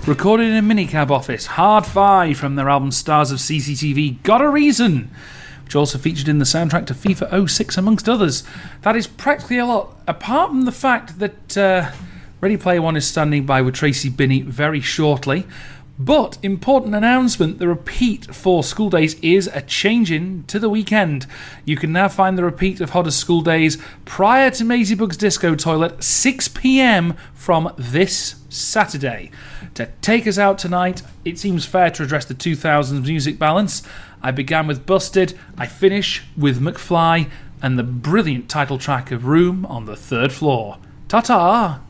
Recorded in a minicab office, Hard Five from their album Stars of CCTV, Got a Reason, which also featured in the soundtrack to FIFA 06, amongst others. That is practically a lot, apart from the fact that Ready Player One is standing by with Tracy Binney very shortly. But, important announcement, the repeat for School Days is a change-in to the weekend. You can now find the repeat of Hodders School Days prior to Maisie Bug's Disco Toilet, 6 p.m. from this Saturday. To take us out tonight, it seems fair to address the 2000s music balance. I began with Busted, I finish with McFly, and the brilliant title track of Room on the Third Floor. Ta-ta!